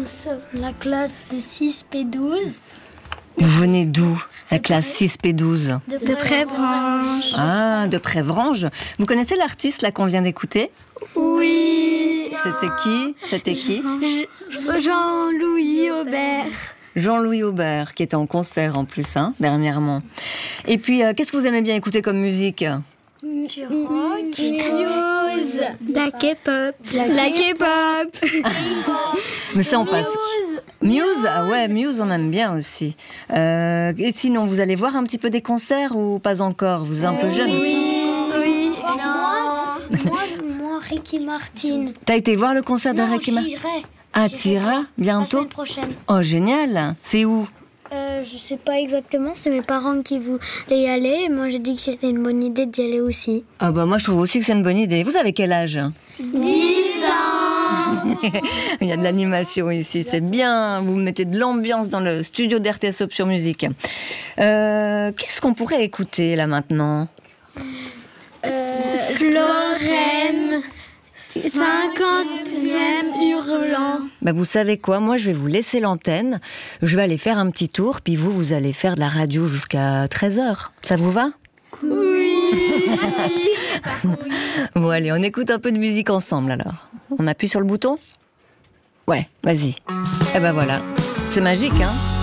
Nous sommes la classe de 6P12. Vous venez d'où, la classe 6P12? De Prévrange. Ah, de Prévrange. Vous connaissez l'artiste là qu'on vient d'écouter? Oui. C'était qui? Jean-Louis Aubert. Jean-Louis Aubert, qui était en concert en plus, dernièrement. Et puis, qu'est-ce que vous aimez bien écouter comme musique? Du rock. Muse. La K-pop. La K-pop. Mais ça, on passe. Muse, ah ouais, Muse, on aime bien aussi. Et sinon, vous allez voir un petit peu des concerts ou pas encore? Vous êtes un peu jeune. Oui. Moi, Ricky Martin. T'as été voir le concert de Ricky Martin? J'irai. Ah, t'iras bientôt? La semaine prochaine. Oh, génial. C'est où? Je sais pas exactement, c'est mes parents qui voulaient y aller. Et moi, j'ai dit que c'était une bonne idée d'y aller aussi. Ah bah moi, je trouve aussi que c'est une bonne idée. Vous avez quel âge? 10 ans. Il y a de l'animation ici, c'est bien. Vous mettez de l'ambiance dans le studio d'RTS Option Musique. Qu'est-ce qu'on pourrait écouter là maintenant? Florem, 50e hurlant. Bah vous savez quoi, moi je vais vous laisser l'antenne. Je vais aller faire un petit tour, puis vous allez faire de la radio jusqu'à 13h. Ça vous va? Oui. Bon allez, on écoute un peu de musique ensemble alors. On appuie sur le bouton? Ouais, vas-y. Eh ben voilà, c'est magique hein.